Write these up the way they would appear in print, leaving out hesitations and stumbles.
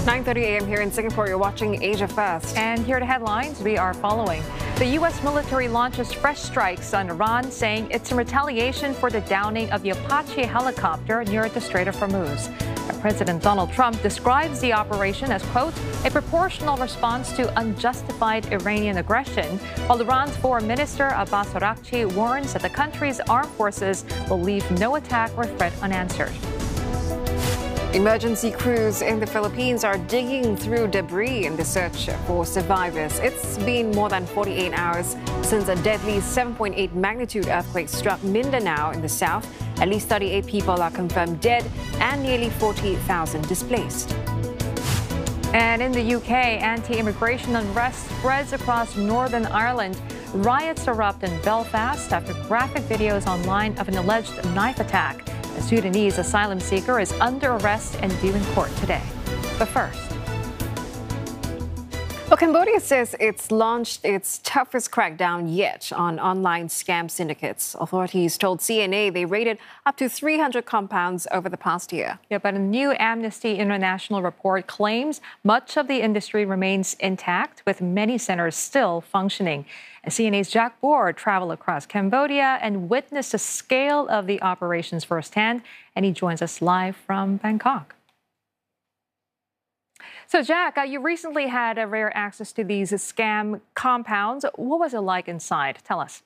9:30 a.m. here in Singapore. You're watching Asia First. And here are the headlines we are following. The U.S. military launches fresh strikes on Iran, saying it's in retaliation for the downing of the Apache helicopter near the Strait of Hormuz. President Donald Trump describes the operation as, quote, a proportional response to unjustified Iranian aggression, while Iran's Foreign Minister Abbas Araghchi warns that the country's armed forces will leave no attack or threat unanswered. Emergency crews in the Philippines are digging through debris in the search for survivors. It's been more than 48 hours since a deadly 7.8 magnitude earthquake struck Mindanao in the south. At least 38 people are confirmed dead and nearly 40,000 displaced. And in the UK, anti-immigration unrest spreads across Northern Ireland. Riots erupt in Belfast after graphic videos online of an alleged knife attack. A Sudanese asylum seeker is under arrest and due in court today. But first. Well, Cambodia says it's launched its toughest crackdown yet on online scam syndicates. Authorities told CNA they raided up to 300 compounds over the past year. Yeah, but a new Amnesty International report claims much of the industry remains intact, with many centers still functioning. CNA's Jack Board traveled across Cambodia and witnessed the scale of the operations firsthand, and he joins us live from Bangkok. So, Jack, you recently had a rare access to these scam compounds. What was it like inside? Tell us.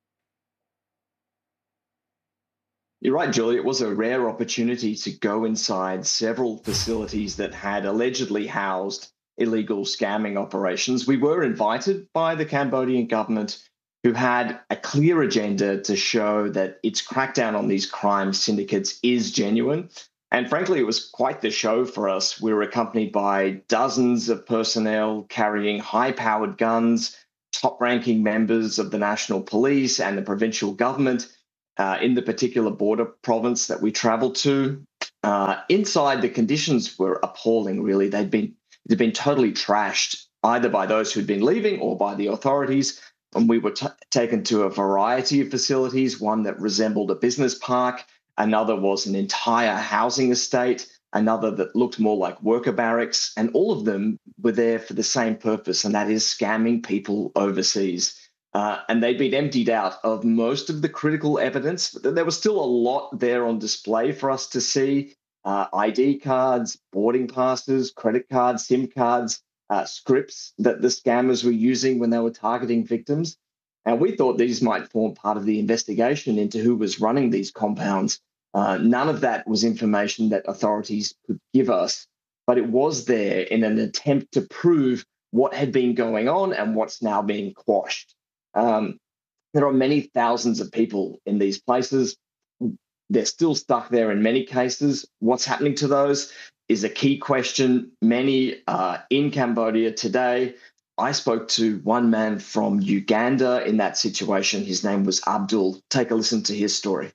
You're right, Julie. It was a rare opportunity to go inside several facilities that had allegedly housed illegal scamming operations. We were invited by the Cambodian government, who had a clear agenda to show that its crackdown on these crime syndicates is genuine. And frankly, it was quite the show for us. We were accompanied by dozens of personnel carrying high-powered guns, top-ranking members of the National Police and the provincial government in the particular border province that we traveled to. Inside, the conditions were appalling, really. They'd been totally trashed, either by those who'd been leaving or by the authorities. And we were taken to a variety of facilities, one that resembled a business park, another was an entire housing estate, another that looked more like worker barracks, and all of them were there for the same purpose, and that is scamming people overseas. And they'd been emptied out of most of the critical evidence. There was still a lot there on display for us to see. ID cards, boarding passes, credit cards, SIM cards, scripts that the scammers were using when they were targeting victims. And we thought these might form part of the investigation into who was running these compounds. None of that was information that authorities could give us, but it was there in an attempt to prove what had been going on and what's now being quashed. There are many thousands of people in these places. They're still stuck there in many cases. What's happening to those is a key question. Many are in Cambodia today. I spoke to one man from Uganda in that situation. His name was Abdul. Take a listen to his story.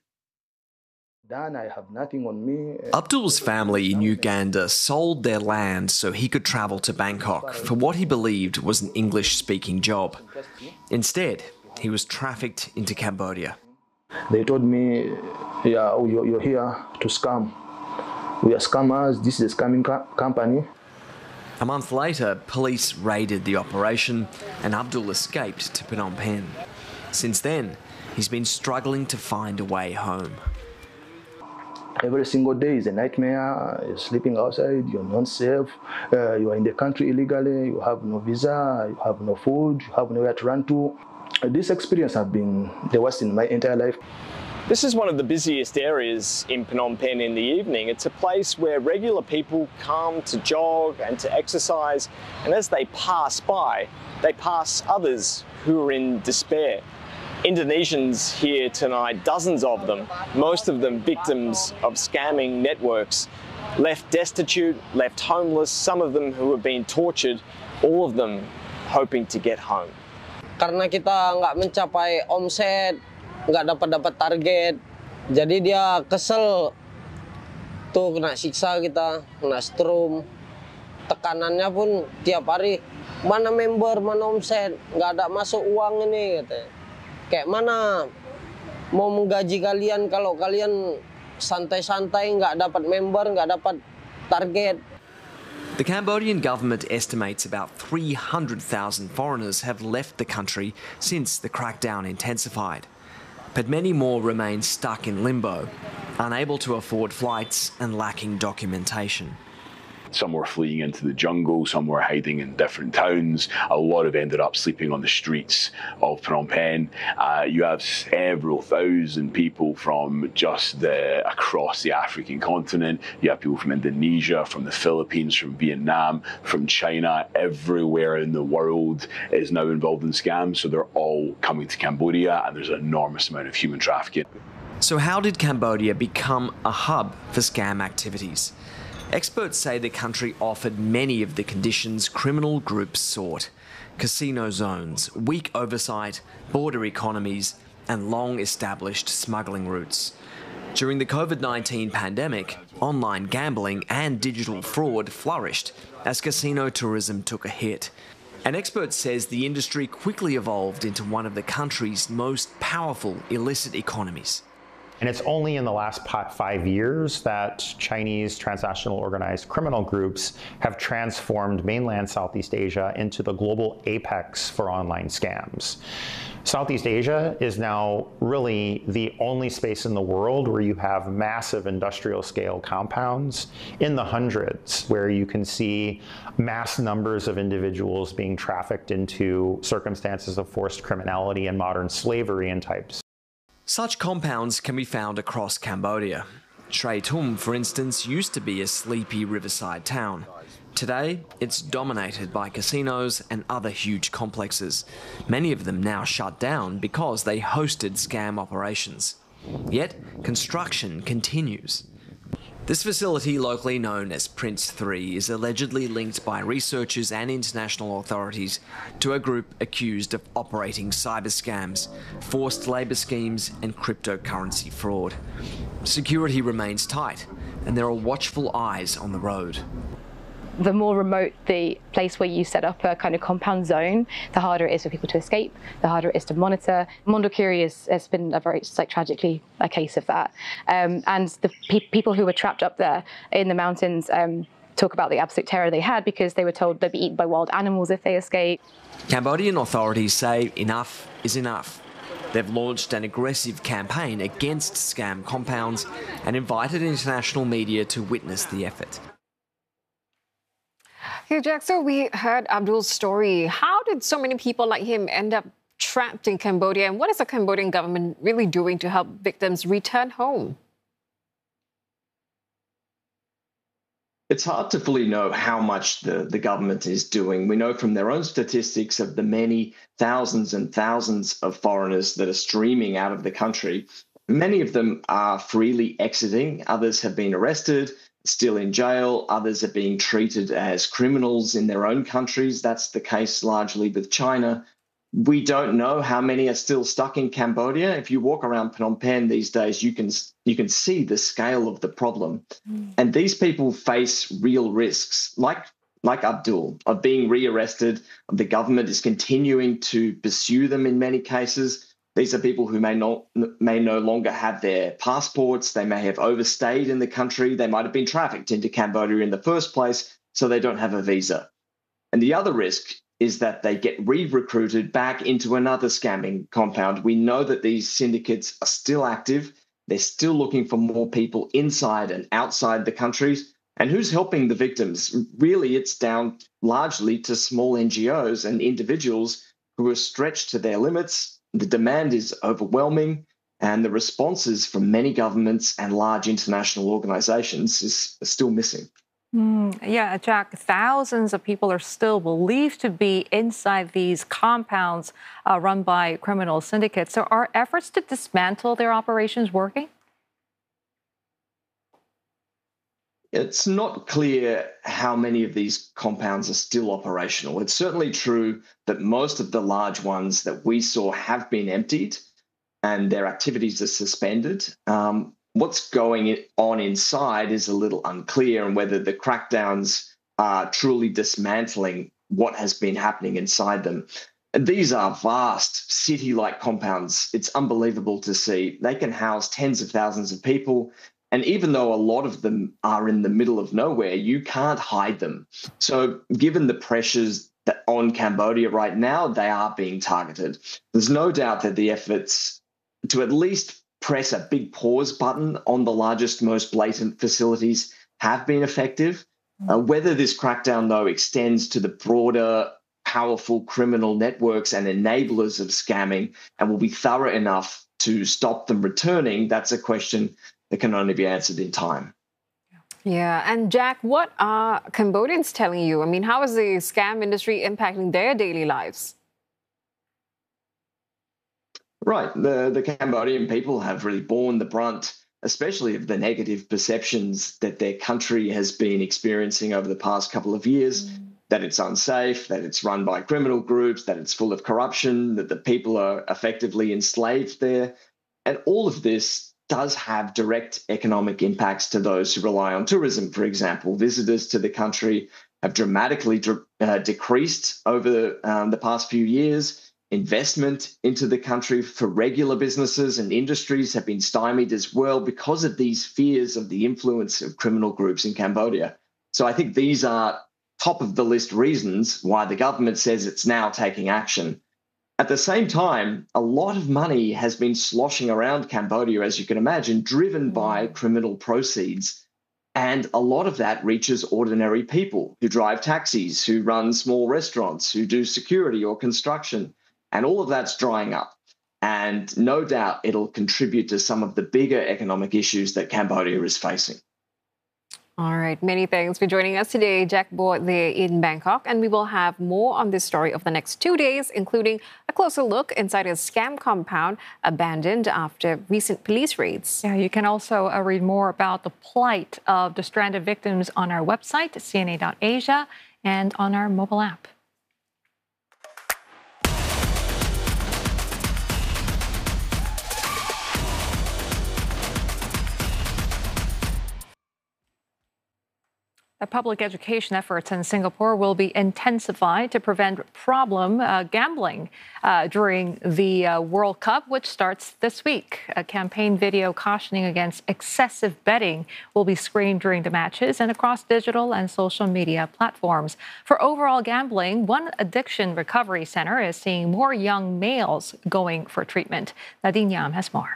I have nothing on me. Abdul's family in Uganda sold their land so he could travel to Bangkok for what he believed was an English-speaking job. Instead, he was trafficked into Cambodia. They told me, yeah, you're here to scam. We are scammers. This is a scamming company. A month later, police raided the operation and Abdul escaped to Phnom Penh. Since then, he's been struggling to find a way home. Every single day is a nightmare. You're sleeping outside, you're not safe, you are in the country illegally, you have no visa, you have no food, you have nowhere to run to. This experience has been the worst in my entire life. This is one of the busiest areas in Phnom Penh in the evening. It's a place where regular people come to jog and to exercise, and as they pass by, they pass others who are in despair. Indonesians here tonight, dozens of them, most of them victims of scamming networks, left destitute, left homeless, some of them who have been tortured, all of them hoping to get home. Karena kita nggak mencapai omset, nggak dapat target, jadi dia kesel, tuh kena siksa kita, kena strum, tekanannya pun tiap hari, mana member, mana omset, nggak ada masuk uang ini, katanya. Kayak mana mau menggaji kalian kalau kalian santai-santai, nggak dapat member, nggak dapat target. The Cambodian government estimates about 300,000 foreigners have left the country since the crackdown intensified. But many more remain stuck in limbo, unable to afford flights and lacking documentation. Some were fleeing into the jungle, some were hiding in different towns. A lot have ended up sleeping on the streets of Phnom Penh. You have several thousand people from just across the African continent. You have people from Indonesia, from the Philippines, from Vietnam, from China. Everywhere in the world is now involved in scams, so they're all coming to Cambodia, and there's an enormous amount of human trafficking. So how did Cambodia become a hub for scam activities? Experts say the country offered many of the conditions criminal groups sought: casino zones, weak oversight, border economies, and long-established smuggling routes. During the COVID-19 pandemic, online gambling and digital fraud flourished as casino tourism took a hit. An expert says the industry quickly evolved into one of the country's most powerful illicit economies. And it's only in the last 5 years that Chinese transnational organized criminal groups have transformed mainland Southeast Asia into the global apex for online scams. Southeast Asia is now really the only space in the world where you have massive industrial scale compounds in the hundreds, where you can see mass numbers of individuals being trafficked into circumstances of forced criminality and modern slavery and types. Such compounds can be found across Cambodia. Tre Tum, for instance, used to be a sleepy riverside town. Today, it's dominated by casinos and other huge complexes, many of them now shut down because they hosted scam operations. Yet, construction continues. This facility, locally known as Prince 3, is allegedly linked by researchers and international authorities to a group accused of operating cyber scams, forced labour schemes and cryptocurrency fraud. Security remains tight, and there are watchful eyes on the road. The more remote the place where you set up a kind of compound zone, the harder it is for people to escape, the harder it is to monitor. Mondulkiri has been a very, tragically a case of that. And the people who were trapped up there in the mountains talk about the absolute terror they had because they were told they'd be eaten by wild animals if they escaped. Cambodian authorities say enough is enough. They've launched an aggressive campaign against scam compounds and invited international media to witness the effort. Hey, Jack, so we heard Abdul's story. How did so many people like him end up trapped in Cambodia? And what is the Cambodian government really doing to help victims return home? It's hard to fully know how much the government is doing. We know from their own statistics of the many thousands and thousands of foreigners that are streaming out of the country. Many of them are freely exiting. Others have been arrested, still in jail. Others are being treated as criminals in their own countries. That's the case largely with China. We don't know how many are still stuck in Cambodia. If you walk around Phnom Penh these days, you can see the scale of the problem. And these people face real risks, like Abdul, of being rearrested. The government is continuing to pursue them in many cases. These are people who may no longer have their passports. They may have overstayed in the country. They might have been trafficked into Cambodia in the first place, so they don't have a visa. And the other risk is that they get re-recruited back into another scamming compound. We know that these syndicates are still active. They're still looking for more people inside and outside the countries. And who's helping the victims? Really, it's down largely to small NGOs and individuals who are stretched to their limits. The demand is overwhelming, and the responses from many governments and large international organizations is still missing. Yeah, Jack, thousands of people are still believed to be inside these compounds run by criminal syndicates. So are efforts to dismantle their operations working? It's not clear how many of these compounds are still operational. It's certainly true that most of the large ones that we saw have been emptied and their activities are suspended. What's going on inside is a little unclear, and whether the crackdowns are truly dismantling what has been happening inside them. These are vast city-like compounds. It's unbelievable to see. They can house tens of thousands of people, And even though a lot of them are in the middle of nowhere, you can't hide them. So given the pressures that on Cambodia right now, they are being targeted. There's no doubt that the efforts to at least press a big pause button on the largest, most blatant facilities have been effective. Whether this crackdown, though, extends to the broader, powerful criminal networks and enablers of scamming and will be thorough enough to stop them returning, that's a question that can only be answered in time. Yeah, and Jack, what are Cambodians telling you? I mean, how is the scam industry impacting their daily lives? Right. The Cambodian people have really borne the brunt, especially of the negative perceptions that their country has been experiencing over the past couple of years, that it's unsafe, that it's run by criminal groups, that it's full of corruption, that the people are effectively enslaved there. And all of this does have direct economic impacts to those who rely on tourism. For example, visitors to the country have dramatically decreased over the past few years. Investment into the country for regular businesses and industries have been stymied as well because of these fears of the influence of criminal groups in Cambodia. So I think these are top of the list reasons why the government says it's now taking action. At the same time, a lot of money has been sloshing around Cambodia, as you can imagine, driven by criminal proceeds. And a lot of that reaches ordinary people who drive taxis, who run small restaurants, who do security or construction. And all of that's drying up. And no doubt it'll contribute to some of the bigger economic issues that Cambodia is facing. All right. Many thanks for joining us today, Jack Bo there in Bangkok. And we will have more on this story over the next 2 days, including a closer look inside a scam compound abandoned after recent police raids. Yeah, you can also read more about the plight of the stranded victims on our website, CNA.Asia, and on our mobile app. Public education efforts in Singapore will be intensified to prevent problem gambling during the World Cup, which starts this week. A campaign video cautioning against excessive betting will be screened during the matches and across digital and social media platforms. For overall gambling, one addiction recovery center is seeing more young males going for treatment. Nadine Yam has more.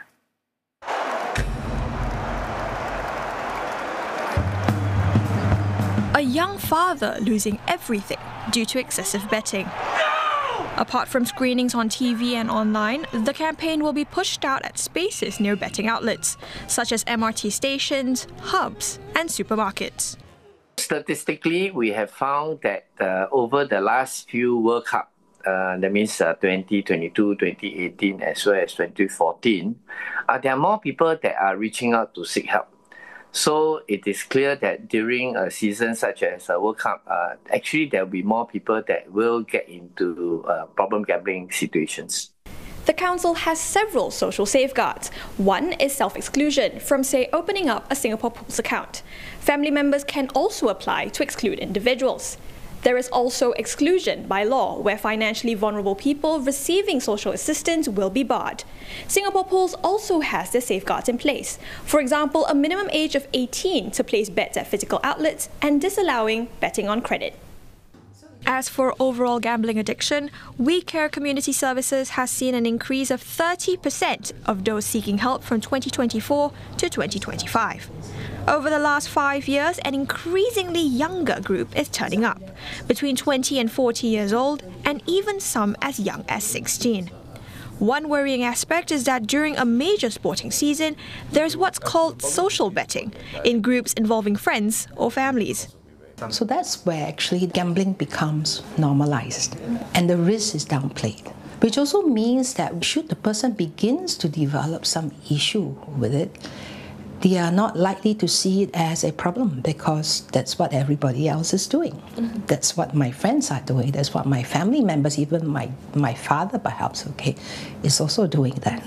A young father losing everything due to excessive betting. No! Apart from screenings on TV and online, the campaign will be pushed out at spaces near betting outlets, such as MRT stations, hubs, and supermarkets. Statistically, we have found that over the last few World Cup, that means 2022, 2018, as well as 2014, there are more people that are reaching out to seek help. So it is clear that during a season such as a World Cup, actually there will be more people that will get into problem gambling situations. The council has several social safeguards. One is self-exclusion from, say, opening up a Singapore Pools account. Family members can also apply to exclude individuals. There is also exclusion by law, where financially vulnerable people receiving social assistance will be barred. Singapore Pools also has their safeguards in place. For example, a minimum age of 18 to place bets at physical outlets and disallowing betting on credit. As for overall gambling addiction, We Care Community Services has seen an increase of 30% of those seeking help from 2024 to 2025. Over the last 5 years, an increasingly younger group is turning up, between 20 and 40 years old, and even some as young as 16. One worrying aspect is that during a major sporting season, there's what's called social betting, in groups involving friends or families. So that's where actually gambling becomes normalized and the risk is downplayed, which also means that should the person begins to develop some issue with it, they are not likely to see it as a problem because that's what everybody else is doing. That's what my friends are doing. That's what my family members, even my father perhaps, is also doing that.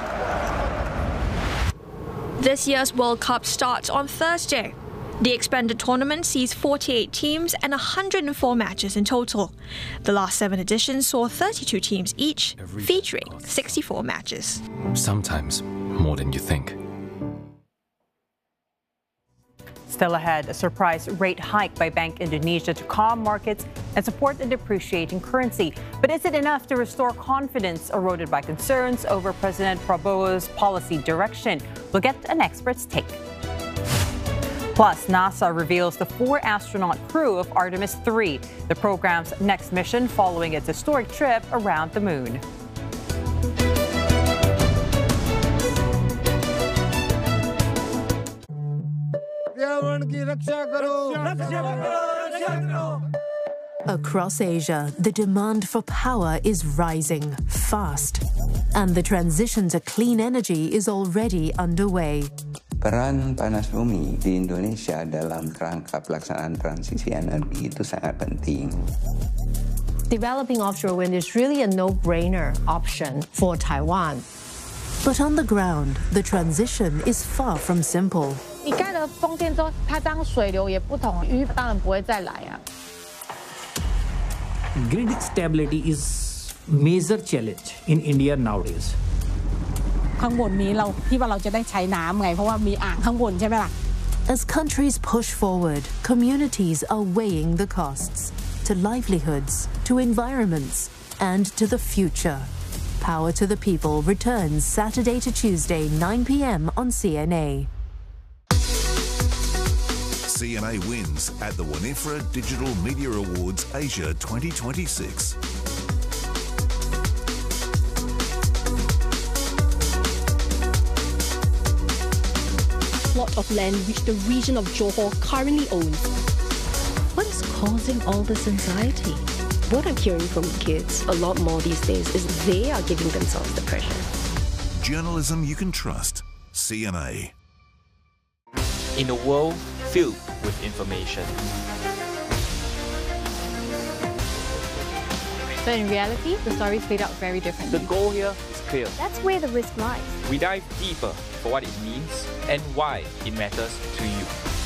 This year's World Cup starts on Thursday. The expanded tournament sees 48 teams and 104 matches in total. The last 7 editions saw 32 teams each, featuring 64 matches. Sometimes more than you think. Still ahead, a surprise rate hike by Bank Indonesia to calm markets and support a depreciating currency. But is it enough to restore confidence eroded by concerns over President Prabowo's policy direction? We'll get an expert's take. Plus, NASA reveals the 4-astronaut crew of Artemis 3, the program's next mission following its historic trip around the moon. Across Asia, the demand for power is rising fast, and the transition to clean energy is already underway. Peran panas bumi di Indonesia dalam kerangka pelaksanaan transisi energi itu sangat penting. Developing offshore wind is really a no-brainer option for Taiwan. But on the ground, the transition is far from simple. 你盖了风电之后，它当水流也不同，鱼当然不会再来啊。 Grid stability is major challenge in India nowadays. ข้างบนนี้เราที่ว่าเราจะได้ใช้น้ำไงเพราะว่ามีอ่างข้างบนใช่ไหมล่ะ As countries push forward, communities are weighing the costs to livelihoods, to environments, and to the future. Power to the People returns Saturday to Tuesday, 9 p.m. on CNA. CNA wins at the Winifred Digital Media Awards Asia 2026. Plot of land which the region of Johor currently owns. What is causing all this anxiety? What I'm hearing from kids a lot more these days is they are giving themselves the pressure. Journalism you can trust. CNA. In a world filled with information. But in reality, the stories played out very differently. The goal here is clear. That's where the risk lies. We dive deeper for what it means and why it matters to you.